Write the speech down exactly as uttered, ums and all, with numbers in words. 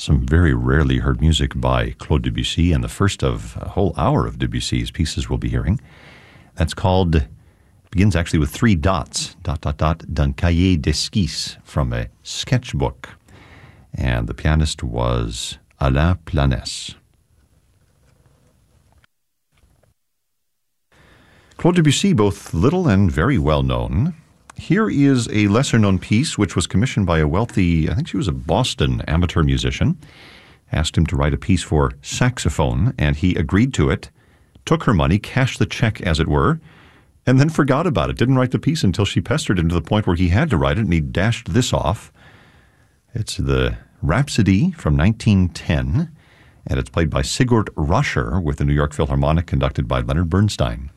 Some very rarely heard music by Claude Debussy, and the first of a whole hour of Debussy's pieces we'll be hearing. That's called, begins actually with three dots, dot, dot, dot, d'un cahier d'esquisse, from a sketchbook. And the pianist was Alain Planès. Claude Debussy, both little and very well known. Here is a lesser-known piece which was commissioned by a wealthy, I think she was a Boston amateur musician, asked him to write a piece for saxophone, and he agreed to it, took her money, cashed the check, as it were, and then forgot about it, didn't write the piece until she pestered him to the point where he had to write it, and he dashed this off. It's the Rhapsody from nineteen ten, and it's played by Sigurd Roscher with the New York Philharmonic, conducted by Leonard Bernstein.